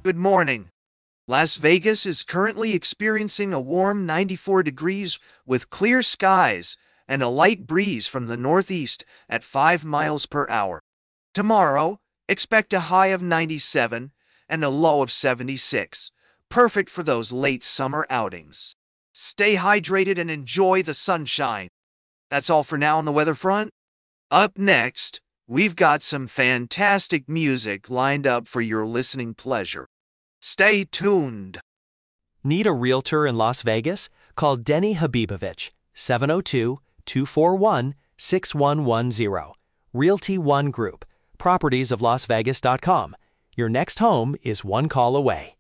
Good morning. Las Vegas is currently experiencing a warm 94 degrees with clear skies and a light breeze from the northeast at 5 miles per hour. Tomorrow, expect a high of 97 and a low of 76, perfect for those late summer outings. Stay hydrated and enjoy the sunshine. That's all for now on the weather front. Up next, we've got some fantastic music lined up for your listening pleasure. Stay tuned. Need a realtor in Las Vegas? Call Denny Habibovich, 702-241-6110. Realty One Group, propertiesoflasvegas.com. Your next home is one call away.